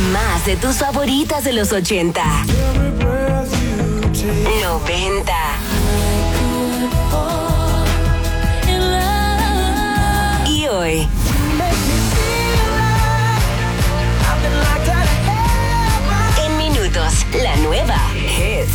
Más de tus favoritas de los 80, 90 y hoy. En minutos, la nueva Hits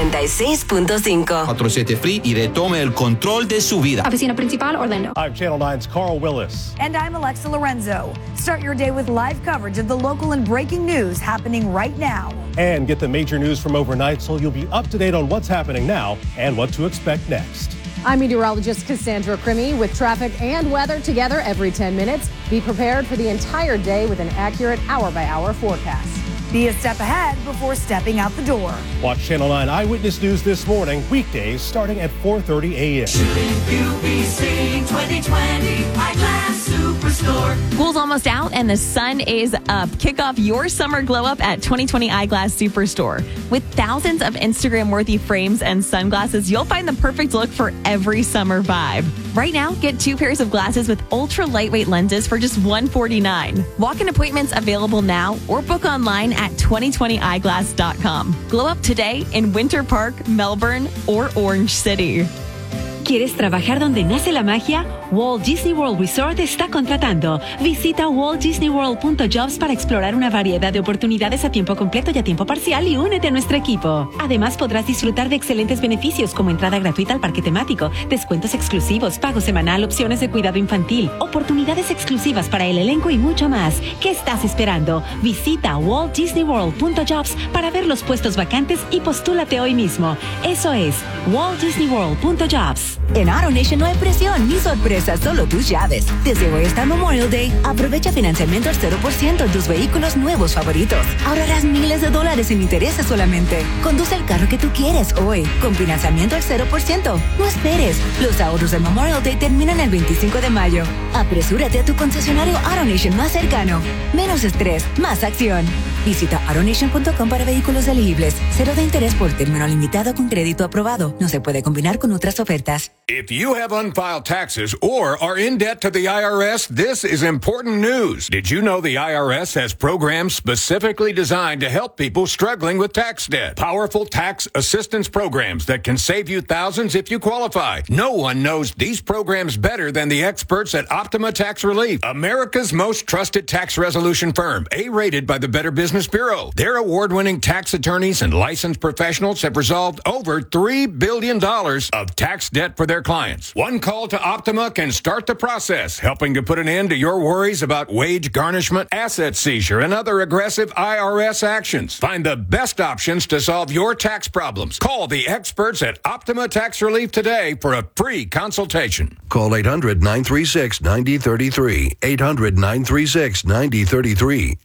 96.5. 47 Free y retome el control de su vida. Oficina principal, Orlando. I'm Channel 9's Carl Willis. And I'm Alexa Lorenzo. Start your day with live coverage of the local and breaking news happening right now. And get the major news from overnight so you'll be up to date on what's happening now and what to expect next. I'm meteorologist Cassandra Crimmy with traffic and weather together every 10 minutes. Be prepared for the entire day with an accurate hour-by-hour forecast. Be a step ahead before stepping out the door. Watch Channel 9 Eyewitness News this morning, weekdays starting at 4:30 a.m. Shouldn't you be seeing 2020 Eyeglass Superstore? School's almost out and the sun is up. Kick off your summer glow up at 2020 Eyeglass Superstore. With thousands of Instagram-worthy frames and sunglasses, you'll find the perfect look for every summer vibe. Right now, get 2 pairs of glasses with ultra-lightweight lenses for just $149. Walk-in appointments available now or book online at 2020eyeglass.com. Glow up today in Winter Park, Melbourne, or Orange City. ¿Quieres trabajar donde nace la magia? Walt Disney World Resort está contratando. Visita waltdisneyworld.jobs para explorar una variedad de oportunidades a tiempo completo y a tiempo parcial y únete a nuestro equipo. Además, podrás disfrutar de excelentes beneficios como entrada gratuita al parque temático, descuentos exclusivos, pago semanal, opciones de cuidado infantil, oportunidades exclusivas para el elenco y mucho más. ¿Qué estás esperando? Visita waltdisneyworld.jobs para ver los puestos vacantes y postúlate hoy mismo. Eso es waltdisneyworld.jobs. En AutoNation no hay presión ni sorpresas, solo tus llaves. Desde hoy hasta Memorial Day, aprovecha financiamiento al 0% en tus vehículos nuevos favoritos. Ahorrarás miles de dólares en intereses solamente. Conduce el carro que tú quieres hoy, con financiamiento al 0%. No esperes. Los ahorros del Memorial Day terminan el 25 de mayo. Apresúrate a tu concesionario AutoNation más cercano. Menos estrés, más acción. Visita autonation.com para vehículos elegibles. 0 de interés por término limitado con crédito aprobado. No se puede combinar con otras ofertas. If you have unfiled taxes or are in debt to the IRS, this is important news. Did you know the IRS has programs specifically designed to help people struggling with tax debt? Powerful tax assistance programs that can save you thousands if you qualify. No one knows these programs better than the experts at Optima Tax Relief, America's most trusted tax resolution firm, A-rated by the Better Business Bureau. Their award-winning tax attorneys and licensed professionals have resolved over $3 billion of tax debt for their clients. One call to Optima can start the process, helping to put an end to your worries about wage garnishment, asset seizure, and other aggressive IRS actions. Find the best options to solve your tax problems. Call the experts at Optima Tax Relief today for a free consultation. Call 800-936-9033. 800-936-9033.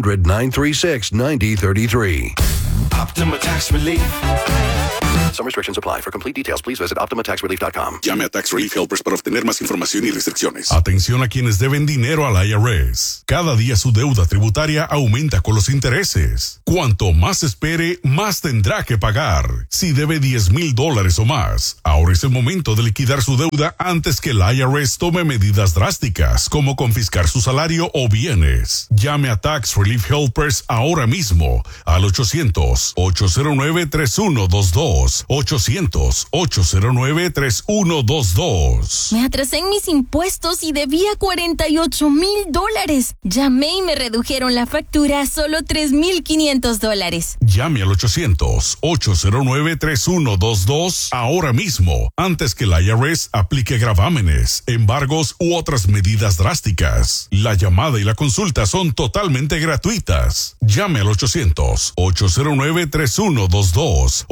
800-936-9033. Optima Tax Relief. Some restrictions apply. For complete details, please visit OptimaTaxRelief.com. Llame a Tax Relief Helpers para obtener más información y restricciones. Atención a quienes deben dinero al IRS. Cada día su deuda tributaria aumenta con los intereses. Cuanto más espere, más tendrá que pagar. Si debe $10,000 o más, ahora es el momento de liquidar su deuda antes que el IRS tome medidas drásticas, como confiscar su salario o bienes. Llame a Tax Relief Helpers ahora mismo al 800-809-3122. 800-809-3122. Me atrasé en mis impuestos y debía $48,000. Llamé y me redujeron la factura a solo $3,500. Llame al 800-809-3122 ahora mismo, antes que la IRS aplique gravámenes, embargos u otras medidas drásticas. La llamada y la consulta son totalmente gratuitas. Llame al 800-809-3122.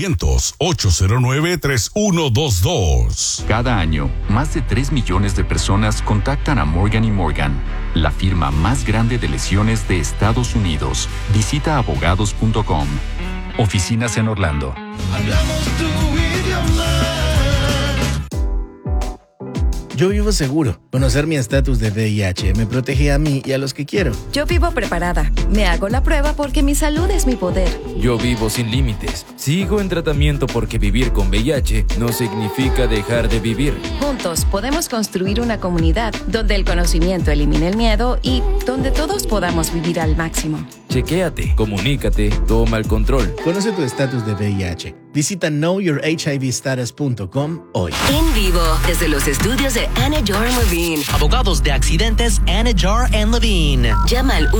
800-809-3122. Cada año, más de 3 millones de personas contactan a Morgan & Morgan, la firma más grande de lesiones de Estados Unidos. Visita abogados.com. Oficinas en Orlando. Hablamos tu idioma. Yo vivo seguro. Conocer mi estatus de VIH me protege a mí y a los que quiero. Yo vivo preparada. Me hago la prueba porque mi salud es mi poder. Yo vivo sin límites. Sigo en tratamiento porque vivir con VIH no significa dejar de vivir. Juntos podemos construir una comunidad donde el conocimiento elimine el miedo y donde todos podamos vivir al máximo. Chequéate, comunícate, toma el control. Conoce tu estatus de VIH. Visita knowyourhivstatus.com hoy. En vivo, desde los estudios de Anidjar Levine. Abogados de accidentes Anidjar Levine. Llama al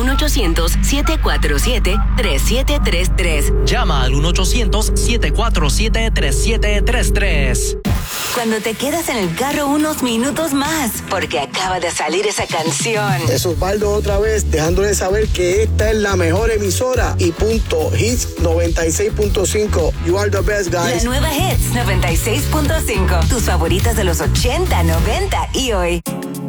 1-800-747-3733. Llama al 1-800-747-3733. Cuando te quedas en el carro unos minutos más, porque acaba de salir esa canción. Es Osvaldo otra vez, dejándole saber que esta es la mejor emisora y punto. Hits 96.5. You are the best, guys. La nueva Hits 96.5. Tus favoritas de los 80, 90 y hoy.